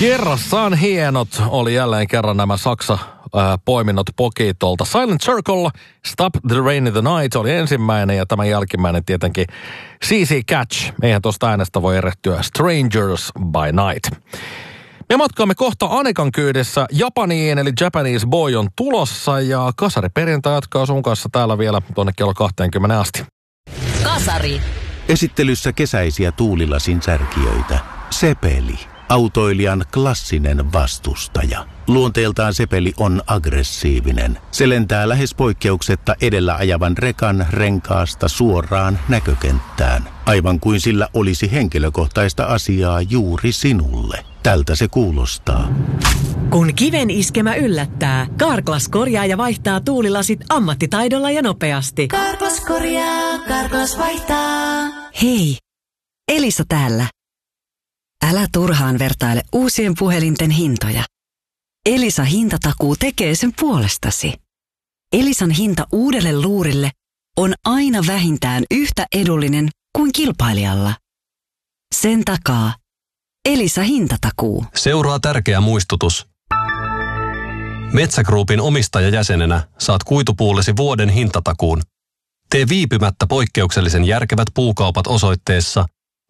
Kerrassaan hienot oli jälleen kerran nämä Saksa poiminnot Pokitolta. Silent Circle, Stop the Rain in the Night oli ensimmäinen ja tämä jälkimmäinen tietenkin CC Catch. Eihän tuosta äänestä voi erehtyä Strangers by Night. Me matkaamme kohta Anekan kyydissä Japaniin, eli Japanese Boy on tulossa ja Kasari perjantai jatkaa sun kanssa täällä vielä tuonne kello 20 asti. Kasari. Esittelyssä kesäisiä tuulilasin särkijöitä. Sepeli. Autoilijan klassinen vastustaja. Luonteeltaan Sepeli on aggressiivinen. Se lentää lähes poikkeuksetta edellä ajavan rekan renkaasta suoraan näkökenttään. Aivan kuin sillä olisi henkilökohtaista asiaa juuri sinulle. Tältä se kuulostaa. Kun kiven iskemä yllättää, Carglass korjaa ja vaihtaa tuulilasit ammattitaidolla ja nopeasti. Carglass korjaa, Carglass vaihtaa. Hei, Elisa täällä. Älä turhaan vertaile uusien puhelinten hintoja. Elisa hintatakuu tekee sen puolestasi. Elisan hinta uudelle luurille on aina vähintään yhtä edullinen kuin kilpailijalla. Sen takaa Elisa hintatakuu. Seuraa tärkeä muistutus. Metsä Groupin omistajajäsenenä saat kuitupuullesi vuoden hintatakuun. Tee viipymättä poikkeuksellisen järkevät puukaupat osoitteessa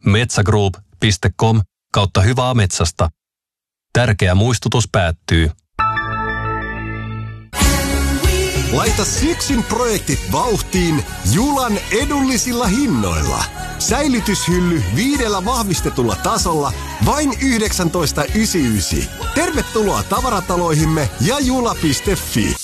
metsagroup.com/hyvää metsästä. Tärkeä muistutus päättyy. Laita syksyn projektit vauhtiin Julan edullisilla hinnoilla. Säilytyshylly 5 vahvistetulla tasolla vain 19,99. Tervetuloa tavarataloihimme ja jula.fi.